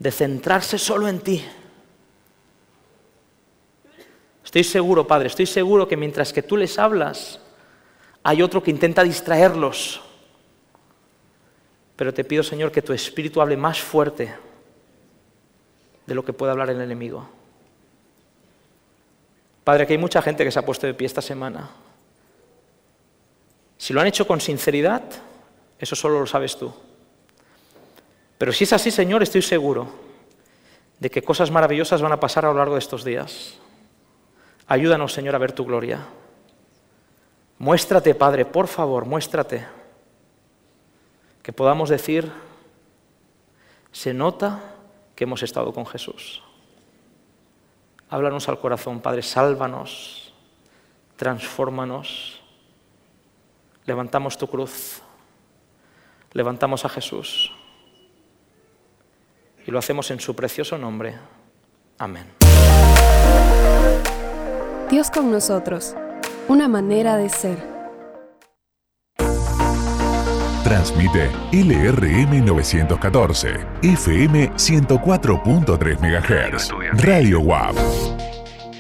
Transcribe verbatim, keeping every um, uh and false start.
de centrarse solo en ti. Estoy seguro, Padre, estoy seguro que mientras que tú les hablas, hay otro que intenta distraerlos. Pero te pido, Señor, que tu Espíritu hable más fuerte de lo que puede hablar el enemigo. Padre, que hay mucha gente que se ha puesto de pie esta semana. Si lo han hecho con sinceridad, eso solo lo sabes tú. Pero si es así, Señor, estoy seguro de que cosas maravillosas van a pasar a lo largo de estos días. Ayúdanos, Señor, a ver tu gloria. Muéstrate, Padre, por favor, muéstrate. Que podamos decir, se nota que hemos estado con Jesús. Háblanos al corazón, Padre, sálvanos, transfórmanos. Levantamos tu cruz, levantamos a Jesús y lo hacemos en su precioso nombre. Amén. Dios con nosotros, una manera de ser. Transmite L R M novecientos catorce, F M ciento cuatro punto tres megahertz, Radio W A P.